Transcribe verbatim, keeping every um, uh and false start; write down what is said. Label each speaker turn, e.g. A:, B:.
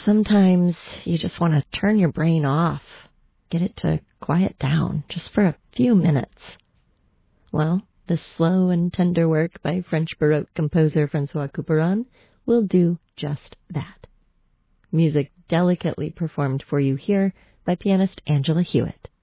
A: sometimes you just want to turn your brain off, get it to quiet down just for a few minutes. Well, the slow and tender work by French Baroque composer Francois Couperin will do just that. Music delicately performed for you here by pianist Angela Hewitt.